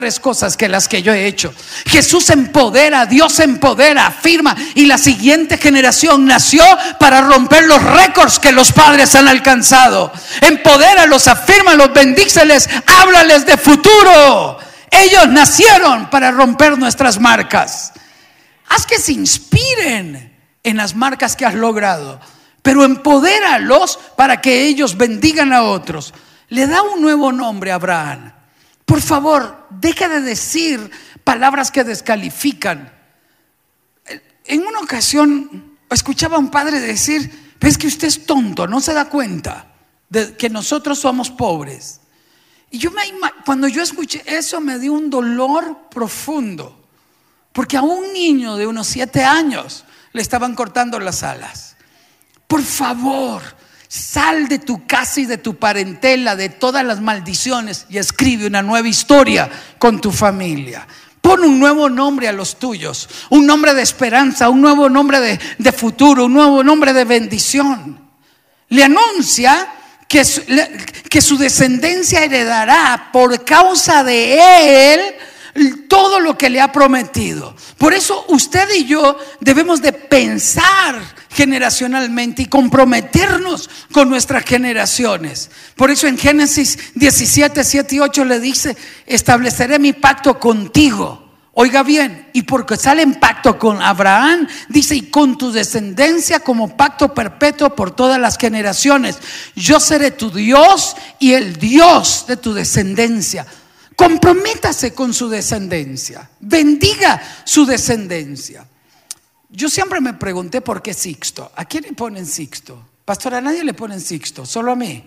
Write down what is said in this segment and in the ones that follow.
cosas que las que yo he hecho. Jesús empodera, Dios empodera, afirma, y la siguiente generación nació para romper los récords que los padres han alcanzado. Empodéralos, afírmalos, bendíceles, háblales de futuro. Ellos nacieron para romper nuestras marcas. Haz que se inspiren en las marcas que has logrado, pero empodéralos para que ellos bendigan a otros. Le da un nuevo nombre a Abraham. Por favor, deja de decir palabras que descalifican. En una ocasión escuchaba a un padre decir: pero es que usted es tonto, no se da cuenta de que nosotros somos pobres. Y cuando yo escuché eso me dio un dolor profundo, porque a un niño de unos 7 años le estaban cortando las alas. Por favor, sal de tu casa y de tu parentela, de todas las maldiciones, y escribe una nueva historia con tu familia. Pon un nuevo nombre a los tuyos, un nombre de esperanza, un nuevo nombre de futuro, un nuevo nombre de bendición. Le anuncia que su descendencia heredará por causa de él todo lo que le ha prometido. Por eso usted y yo debemos de pensar generacionalmente y comprometernos con nuestras generaciones. Por eso en Génesis 17, 7 y 8 le dice: estableceré mi pacto contigo. Oiga bien, y porque sale en pacto con Abraham, dice: y con tu descendencia como pacto perpetuo por todas las generaciones. Yo seré tu Dios y el Dios de tu descendencia. Comprométase con su descendencia, bendiga su descendencia. Yo siempre me pregunté por qué Sixto. ¿A quién le ponen Sixto? Pastor, a nadie le ponen Sixto, solo a mí.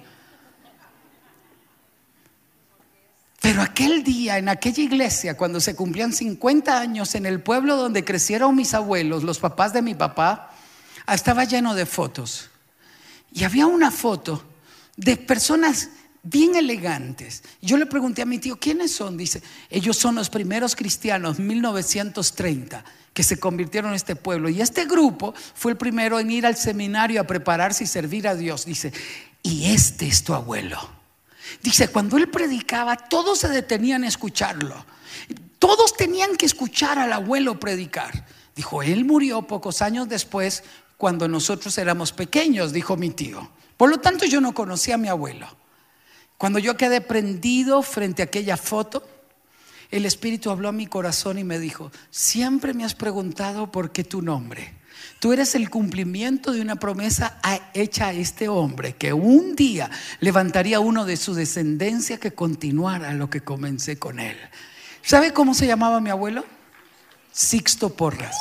Pero aquel día, en aquella iglesia, cuando se cumplían 50 años, en el pueblo donde crecieron mis abuelos, los papás de mi papá, estaba lleno de fotos. Y había una foto de personas bien elegantes. Yo le pregunté a mi tío: ¿quiénes son? Dice: ellos son los primeros cristianos, 1930, que se convirtieron en este pueblo. Y este grupo fue el primero en ir al seminario a prepararse y servir a Dios. Dice: y este es tu abuelo. Dice: cuando él predicaba, todos se detenían a escucharlo. Todos tenían que escuchar al abuelo predicar. Dijo: él murió pocos años después, cuando nosotros éramos pequeños, dijo mi tío. Por lo tanto, yo no conocía a mi abuelo. Cuando yo quedé prendido frente a aquella foto, el Espíritu habló a mi corazón y me dijo: siempre me has preguntado por qué tu nombre. Tú eres el cumplimiento de una promesa hecha a este hombre, que un día levantaría uno de su descendencia que continuara lo que comencé con él. ¿Sabe cómo se llamaba mi abuelo? Sixto Porras.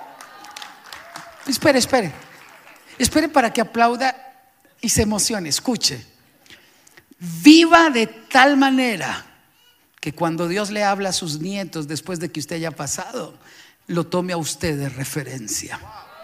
Espere para que aplauda y se emocione. Escuche: viva de tal manera que cuando Dios le habla a sus nietos después de que usted haya pasado, lo tome a usted de referencia.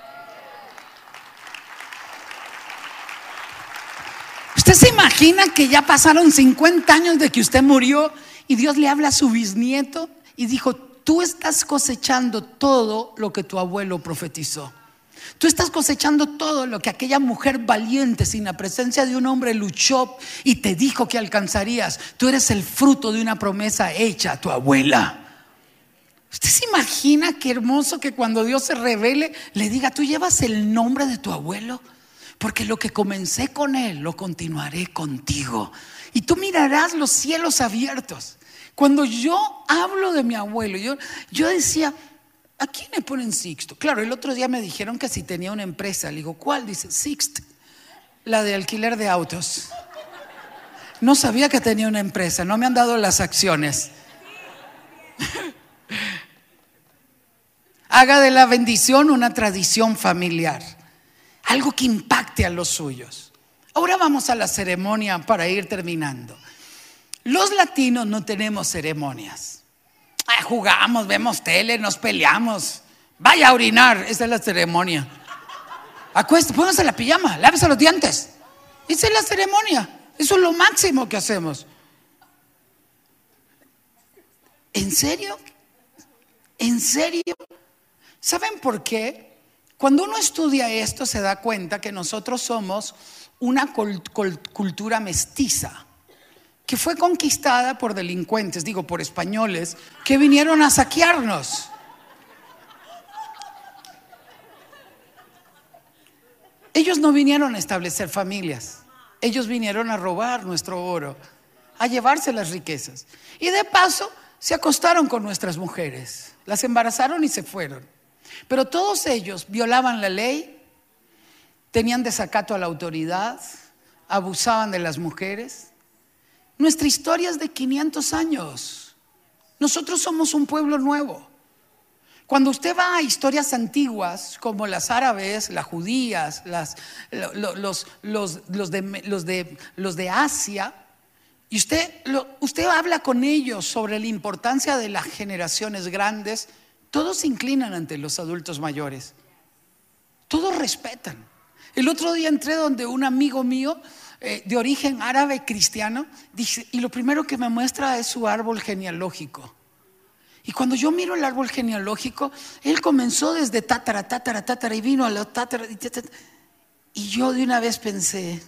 ¿Usted se imagina que ya pasaron 50 años de que usted murió y Dios le habla a su bisnieto y dijo: tú estás cosechando todo lo que tu abuelo profetizó? Tú estás cosechando todo lo que aquella mujer valiente, sin la presencia de un hombre, luchó y te dijo que alcanzarías. Tú eres el fruto de una promesa hecha a tu abuela. ¿Usted se imagina qué hermoso que cuando Dios se revele le diga: tú llevas el nombre de tu abuelo? Porque lo que comencé con él, lo continuaré contigo. Y tú mirarás los cielos abiertos. Cuando yo hablo de mi abuelo, yo decía: ¿a quién le ponen Sixto? Claro, el otro día me dijeron que si tenía una empresa. Le digo: ¿cuál? Dice: Sixt, la de alquiler de autos. No sabía que tenía una empresa, no me han dado las acciones. Haga de la bendición una tradición familiar, algo que impacte a los suyos. Ahora vamos a la ceremonia para ir terminando. Los latinos no tenemos ceremonias. Jugamos, vemos tele, nos peleamos. Vaya a orinar, esa es la ceremonia. Acuéstese, póngase la pijama, lávese los dientes. Esa es la ceremonia. Eso es lo máximo que hacemos. ¿En serio? ¿En serio? ¿Saben por qué? Cuando uno estudia esto se da cuenta que nosotros somos una cultura mestiza, que fue conquistada por delincuentes, digo, por españoles, que vinieron a saquearnos. Ellos no vinieron a establecer familias, ellos vinieron a robar nuestro oro, a llevarse las riquezas. Y de paso se acostaron con nuestras mujeres, las embarazaron y se fueron. Pero todos ellos violaban la ley, tenían desacato a la autoridad, abusaban de las mujeres. Nuestra historia es de 500 años. Nosotros somos un pueblo nuevo. Cuando usted va a historias antiguas como las árabes, las judías, los de Asia, y usted habla con ellos sobre la importancia de las generaciones grandes, todos se inclinan ante los adultos mayores. Todos respetan. El otro día entré donde un amigo mío de origen árabe cristiano dice, y lo primero que me muestra es su árbol genealógico. Y cuando yo miro el árbol genealógico, él comenzó desde tátara y vino a los tátara. Y yo de una vez pensé,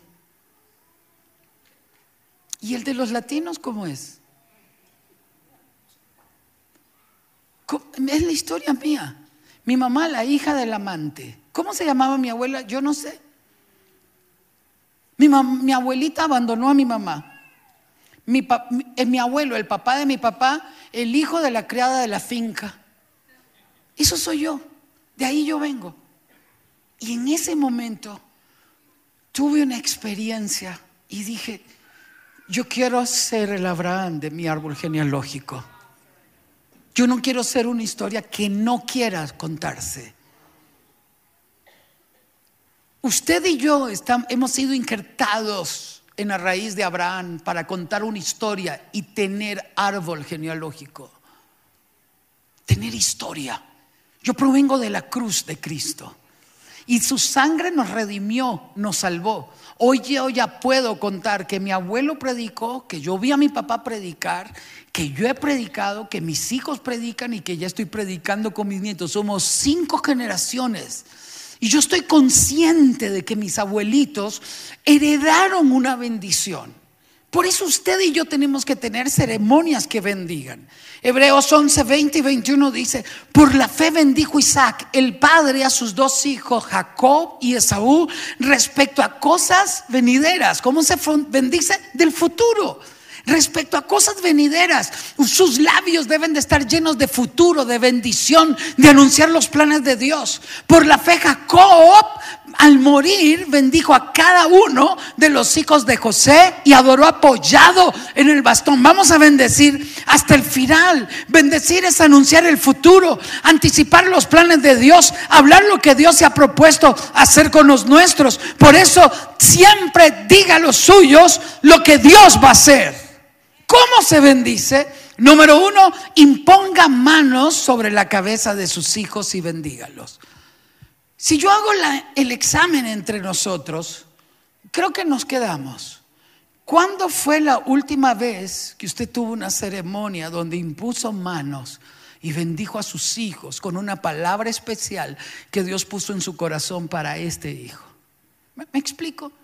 ¿y el de los latinos cómo es? Es la historia mía. Mi mamá, la hija del amante. ¿Cómo se llamaba mi abuela? Yo no sé. Mi abuelita abandonó a mi mamá. Mi abuelo, el papá de mi papá, el hijo de la criada de la finca. Eso soy yo. De ahí yo vengo. Y en ese momento tuve una experiencia y dije, yo quiero ser el Abraham de mi árbol genealógico. Yo no quiero ser una historia que no quiera contarse. Usted y yo hemos sido injertados en la raíz de Abraham para contar una historia y tener árbol genealógico. Tener historia. Yo provengo de la cruz de Cristo y su sangre nos redimió, nos salvó. Hoy yo ya puedo contar que mi abuelo predicó, que yo vi a mi papá predicar, que yo he predicado, que mis hijos predican y que ya estoy predicando con mis nietos. Somos 5 generaciones. Y yo estoy consciente de que mis abuelitos heredaron una bendición. Por eso usted y yo tenemos que tener ceremonias que bendigan. Hebreos 11, 20 y 21 dice, por la fe bendijo Isaac, el padre, a sus 2 hijos, Jacob y Esaú, respecto a cosas venideras. ¿Cómo se bendice? Del futuro. Respecto a cosas venideras, sus labios deben de estar llenos de futuro, de bendición, de anunciar los planes de Dios. Por la fe Jacob, al morir, bendijo a cada uno de los hijos de José y adoró apoyado en el bastón. Vamos a bendecir hasta el final. Bendecir es anunciar el futuro, anticipar los planes de Dios, hablar lo que Dios se ha propuesto hacer con los nuestros. Por eso siempre diga a los suyos lo que Dios va a hacer. ¿Cómo se bendice? Número 1, imponga manos sobre la cabeza de sus hijos y bendígalos. Si yo hago el examen entre nosotros, creo que nos quedamos. ¿Cuándo fue la última vez que usted tuvo una ceremonia donde impuso manos y bendijo a sus hijos con una palabra especial que Dios puso en su corazón para este hijo? ¿Me explico?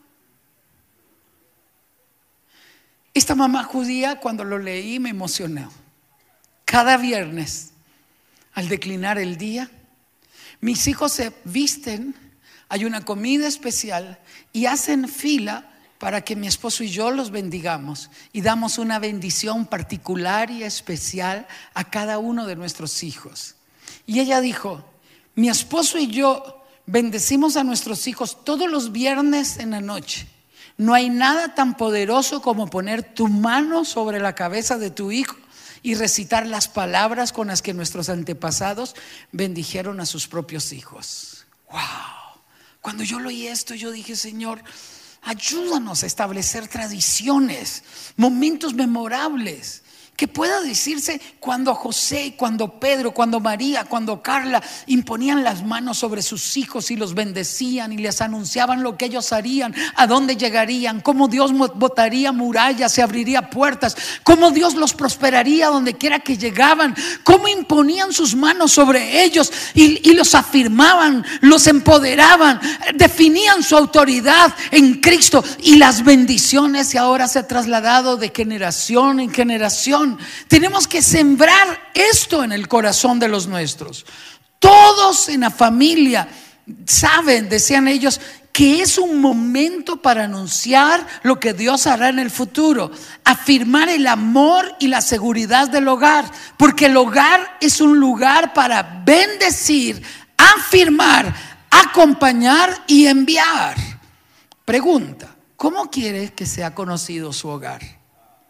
Esta mamá judía, cuando lo leí, me emocionó. Cada viernes, al declinar el día, mis hijos se visten, hay una comida especial y hacen fila para que mi esposo y yo los bendigamos y damos una bendición particular y especial a cada uno de nuestros hijos. Y ella dijo, mi esposo y yo bendecimos a nuestros hijos todos los viernes en la noche. No hay nada tan poderoso como poner tu mano sobre la cabeza de tu hijo y recitar las palabras con las que nuestros antepasados bendijeron a sus propios hijos. ¡Wow! Cuando yo leí esto, yo dije, Señor, ayúdanos a establecer tradiciones, momentos memorables que pueda decirse cuando José, cuando Pedro, cuando María, cuando Carla imponían las manos sobre sus hijos y los bendecían y les anunciaban lo que ellos harían, a dónde llegarían, cómo Dios botaría murallas, se abriría puertas, cómo Dios los prosperaría donde quiera que llegaban, cómo imponían sus manos sobre ellos y los afirmaban, los empoderaban, definían su autoridad en Cristo, y las bendiciones y ahora se ha trasladado de generación en generación. Tenemos que sembrar esto en el corazón de los nuestros. Todos en la familia saben, decían ellos, que es un momento para anunciar lo que Dios hará en el futuro, afirmar el amor y la seguridad del hogar, porque el hogar es un lugar para bendecir, afirmar, acompañar y enviar. Pregunta: ¿cómo quiere que sea conocido su hogar?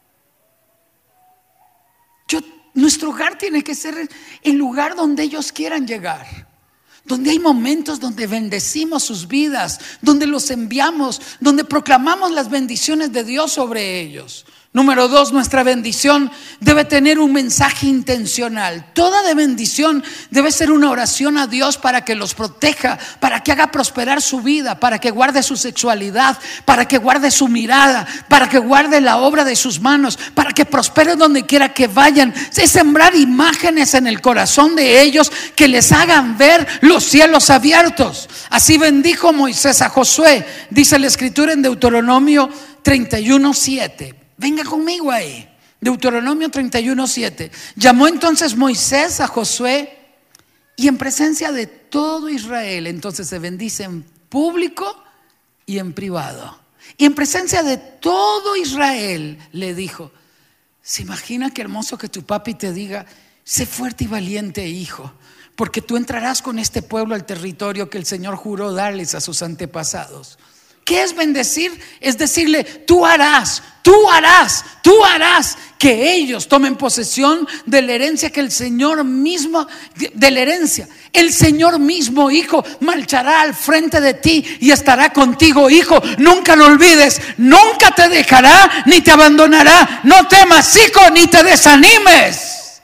Nuestro hogar tiene que ser el lugar donde ellos quieran llegar, donde hay momentos donde bendecimos sus vidas, donde los enviamos, donde proclamamos las bendiciones de Dios sobre ellos. Número 2, nuestra bendición debe tener un mensaje intencional. Toda de bendición debe ser una oración a Dios para que los proteja, para que haga prosperar su vida, para que guarde su sexualidad, para que guarde su mirada, para que guarde la obra de sus manos, para que prospere donde quiera que vayan. Es sembrar imágenes en el corazón de ellos que les hagan ver los cielos abiertos. Así bendijo Moisés a Josué, dice la escritura en Deuteronomio 31:7. Venga conmigo ahí, Deuteronomio 31:7. Llamó entonces Moisés a Josué, y en presencia de todo Israel, entonces se bendice en público y en privado. Y en presencia de todo Israel le dijo: ¿se imagina qué hermoso que tu papi te diga: sé fuerte y valiente, hijo, porque tú entrarás con este pueblo al territorio que el Señor juró darles a sus antepasados? ¿Qué es bendecir? Es decirle: tú harás que ellos tomen posesión de la herencia que el Señor mismo, el Señor mismo, hijo, marchará al frente de ti y estará contigo, hijo. Nunca lo olvides, nunca te dejará ni te abandonará. No temas, hijo, ni te desanimes.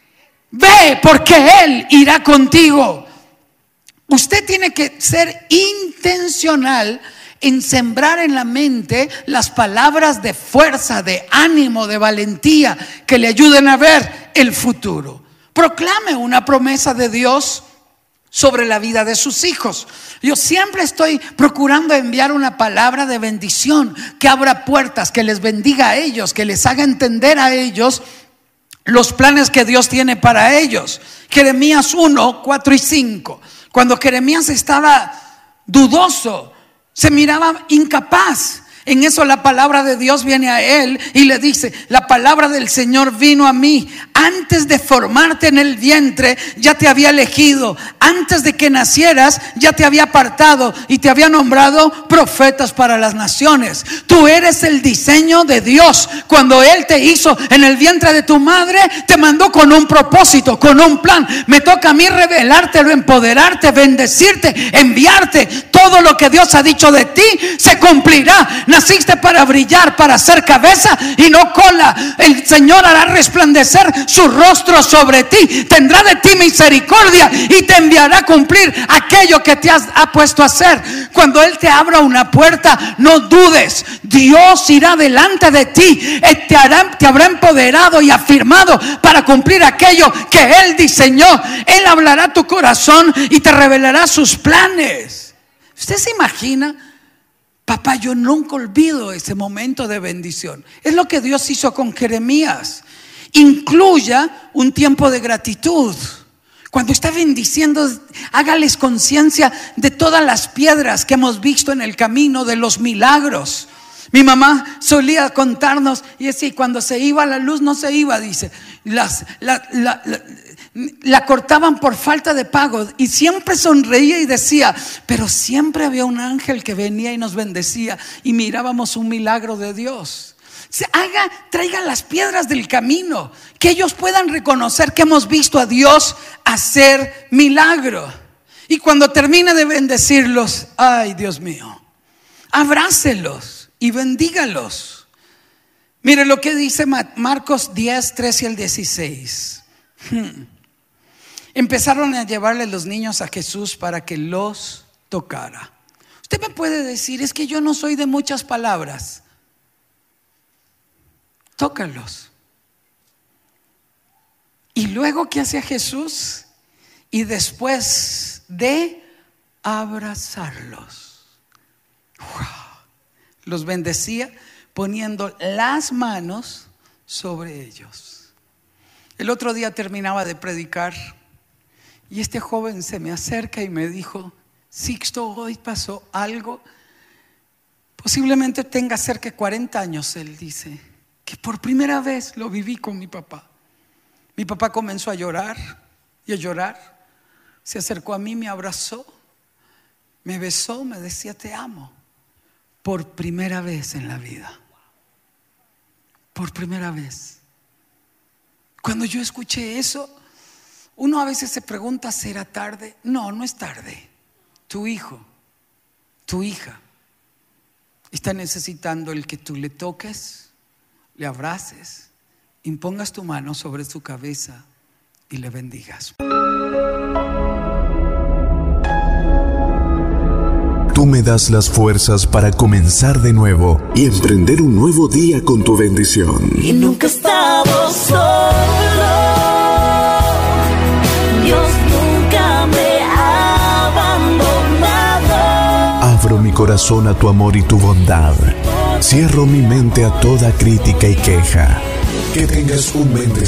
Ve, porque Él irá contigo. Usted tiene que ser intencional en sembrar en la mente las palabras de fuerza, de ánimo, de valentía que le ayuden a ver el futuro. Proclame una promesa de Dios sobre la vida de sus hijos. Yo siempre estoy procurando enviar una palabra de bendición que abra puertas, que les bendiga a ellos, que les haga entender a ellos los planes que Dios tiene para ellos. Jeremías 1, 4 y 5. Cuando Jeremías estaba dudoso, se miraba incapaz, en eso la palabra de Dios viene a él y le dice: la palabra del Señor vino a mí. Antes de formarte en el vientre ya te había elegido, antes de que nacieras ya te había apartado y te había nombrado profetas para las naciones. Tú eres el diseño de Dios. Cuando Él te hizo en el vientre de tu madre, te mandó con un propósito, con un plan. Me toca a mí revelártelo, empoderarte, bendecirte, enviarte. Todo lo que Dios ha dicho de ti se cumplirá. Naciste para brillar, para ser cabeza y no cola. El Señor hará resplandecer su rostro sobre ti, tendrá de ti misericordia y te enviará a cumplir aquello que te ha puesto a hacer. Cuando Él te abra una puerta, no dudes. Dios irá delante de ti, te habrá empoderado y afirmado para cumplir aquello que Él diseñó. Él hablará a tu corazón y te revelará sus planes. ¿Usted se imagina? Papá, yo nunca olvido ese momento de bendición. Es lo que Dios hizo con Jeremías. Incluya un tiempo de gratitud. Cuando está bendiciendo, hágales conciencia de todas las piedras que hemos visto en el camino, de los milagros. Mi mamá solía contarnos, y así, cuando se iba la luz, no se iba, dice, la cortaban por falta de pago, y siempre sonreía y decía: pero siempre había un ángel que venía y nos bendecía, y mirábamos un milagro de Dios. Traiga las piedras del camino, que ellos puedan reconocer que hemos visto a Dios hacer milagro. Y cuando termine de bendecirlos, ay, Dios mío, abrácelos y bendígalos. Mire lo que dice Marcos 10, 13 al 16. Empezaron a llevarle los niños a Jesús para que los tocara. Usted me puede decir, es que yo no soy de muchas palabras. Tócalos. Y luego, ¿qué hacía Jesús? Y después de abrazarlos, los bendecía poniendo las manos sobre ellos. El otro día terminaba de predicar y este joven se me acerca y me dijo: Sixto, hoy pasó algo. Posiblemente tenga cerca de 40 años, él dice, que por primera vez lo viví con mi papá. Mi papá comenzó a llorar y a llorar. Se acercó a mí, me abrazó, me besó, me decía: te amo. Por primera vez en la vida. Por primera vez. Cuando yo escuché eso, uno a veces se pregunta, ¿será tarde? No, no es tarde. Tu hijo, tu hija está necesitando el que tú le toques, le abraces, impongas tu mano sobre su cabeza y le bendigas. Tú me das las fuerzas para comenzar de nuevo y emprender un nuevo día con tu bendición. Y nunca he estado solo. Dios nunca me ha abandonado. Abro mi corazón a tu amor y tu bondad. Cierro mi mente a toda crítica y queja. Que tengas un bendecido